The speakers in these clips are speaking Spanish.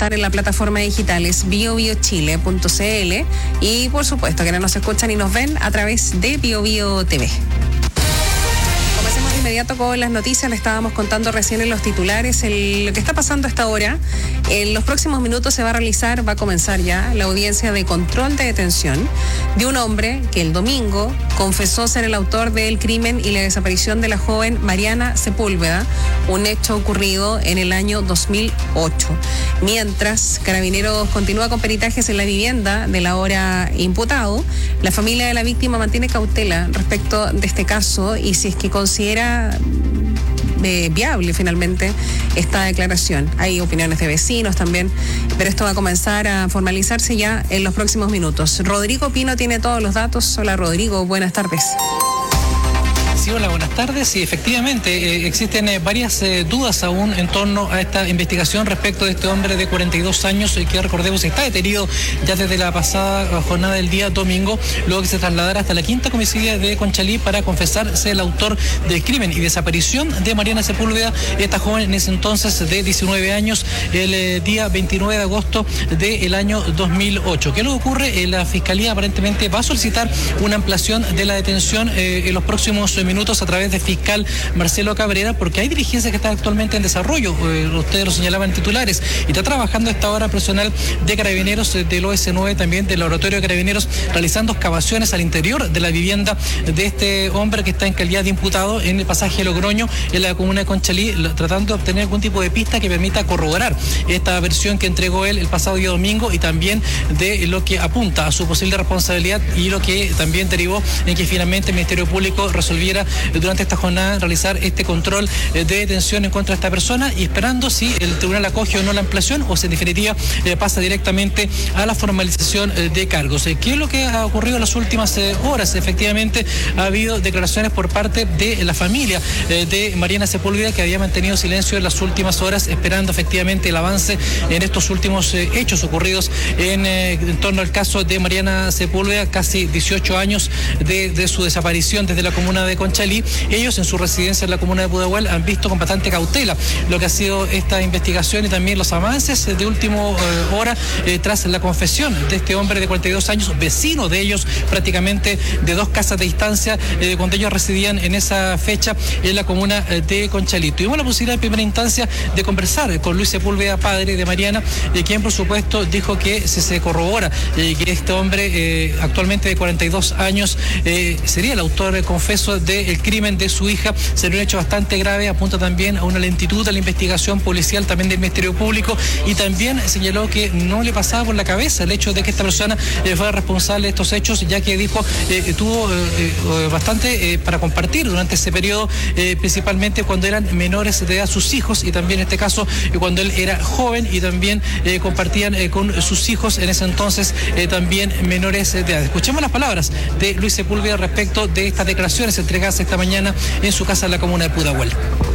estar en la plataforma digital, es biobiochile.cl, y por supuesto que no nos escuchan y nos ven a través de BioBio TV. Inmediato con las noticias, le estábamos contando recién en los titulares lo que está pasando a esta hora. En los próximos minutos va a comenzar ya la audiencia de control de detención de un hombre que el domingo confesó ser el autor del crimen y la desaparición de la joven Mariana Sepúlveda, un hecho ocurrido en el año 2008. Mientras Carabineros continúa con peritajes en la vivienda del ahora imputado, la familia de la víctima mantiene cautela respecto de este caso y si es que considera viable finalmente esta declaración. Hay opiniones de vecinos también, pero esto va a comenzar a formalizarse ya en los próximos minutos. Rodrigo Pino tiene todos los datos. Hola Rodrigo, buenas tardes. Sí, hola, buenas tardes. Y efectivamente existen varias dudas aún en torno a esta investigación respecto de este hombre de 42 años que, recordemos, está detenido ya desde la pasada jornada del día domingo, luego que se trasladara hasta la quinta comisaría de Conchalí para confesarse el autor del crimen y desaparición de Mariana Sepúlveda, esta joven en ese entonces de 19 años, el día 29 de agosto del año 2008. ¿Qué es lo que ocurre? La Fiscalía aparentemente va a solicitar una ampliación de la detención en los próximos minutos a través del fiscal Marcelo Cabrera, porque hay diligencias que están actualmente en desarrollo, ustedes lo señalaban en titulares, y está trabajando esta hora personal de Carabineros del OS9, también del Laboratorio de Carabineros, realizando excavaciones al interior de la vivienda de este hombre que está en calidad de imputado en el pasaje Logroño, en la comuna de Conchalí, tratando de obtener algún tipo de pista que permita corroborar esta versión que entregó él el pasado día domingo y también de lo que apunta a su posible responsabilidad y lo que también derivó en que finalmente el Ministerio Público resolviera durante esta jornada realizar este control de detención en contra de esta persona, y esperando si el tribunal acoge o no la ampliación o si en definitiva pasa directamente a la formalización de cargos. ¿Qué es lo que ha ocurrido en las últimas horas? Efectivamente ha habido declaraciones por parte de la familia de Mariana Sepúlveda, que había mantenido silencio en las últimas horas esperando efectivamente el avance en estos últimos hechos ocurridos en torno al caso de Mariana Sepúlveda, casi 18 años de su desaparición desde la comuna de Conchalí. Ellos en su residencia en la comuna de Pudahuel han visto con bastante cautela lo que ha sido esta investigación y también los avances de última hora tras la confesión de este hombre de 42 años, vecino de ellos prácticamente de 2 casas de distancia cuando ellos residían en esa fecha en la comuna de Conchalí. Tuvimos la posibilidad en primera instancia de conversar con Luis Sepúlveda, padre de Mariana, quien por supuesto dijo que si se corrobora que este hombre actualmente de 42 años sería el autor confeso del crimen de su hija, sería un hecho bastante grave, apunta también a una lentitud de la investigación policial también del Ministerio Público, y también señaló que no le pasaba por la cabeza el hecho de que esta persona fuera responsable de estos hechos, ya que dijo tuvo bastante para compartir durante ese periodo, principalmente cuando eran menores de edad sus hijos, y también en este caso cuando él era joven y también compartían con sus hijos en ese entonces también menores de edad. Escuchemos las palabras de Luis Sepúlveda respecto de estas declaraciones entregadas esta mañana en su casa en la comuna de Pudahuel.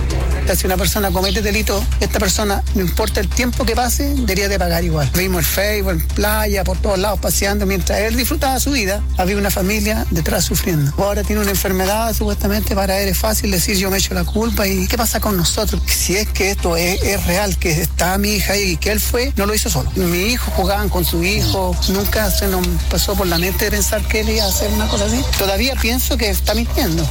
Si una persona comete delito, esta persona, no importa el tiempo que pase, debería de pagar igual. Vimos el Facebook, en playa, por todos lados paseando, mientras él disfrutaba su vida, había una familia detrás sufriendo. Ahora tiene una enfermedad, supuestamente para él es fácil decir yo me echo la culpa. ¿Y qué pasa con nosotros? Si es que esto es real, que está mi hija ahí y que él fue, no lo hizo solo. Mi hijo jugaban con su hijo, nunca se nos pasó por la mente de pensar que él iba a hacer una cosa así. Todavía pienso que está mintiendo.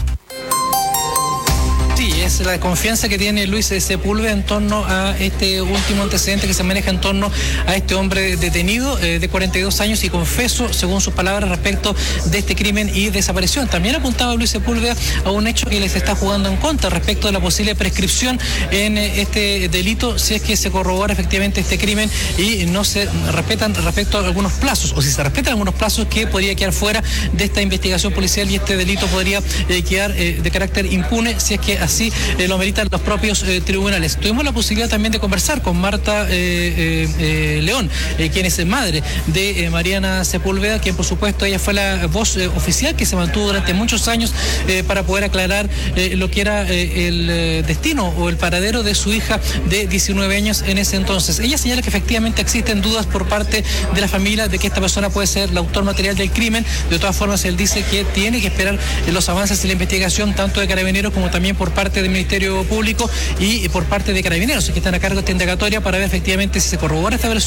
Sí, es la desconfianza que tiene Luis Sepúlveda en torno a este último antecedente que se maneja en torno a este hombre detenido de 42 años y confeso, según sus palabras, respecto de este crimen y desaparición. También apuntaba Luis Sepúlveda a un hecho que les está jugando en contra respecto de la posible prescripción en este delito si es que se corrobora efectivamente este crimen y no se respetan respecto a algunos plazos, o si se respetan algunos plazos que podría quedar fuera de esta investigación policial y este delito podría quedar de carácter impune si es que así lo ameritan los propios tribunales. Tuvimos la posibilidad también de conversar con Marta León, quien es madre de Mariana Sepúlveda, quien por supuesto ella fue la voz oficial que se mantuvo durante muchos años para poder aclarar lo que era el destino o el paradero de su hija de 19 años en ese entonces. Ella señala que efectivamente existen dudas por parte de la familia de que esta persona puede ser el autor material del crimen. De todas formas, él dice que tiene que esperar los avances de la investigación tanto de Carabineros como también por parte del Ministerio Público y por parte de Carabineros que están a cargo de esta indagatoria para ver efectivamente si se corrobora esta versión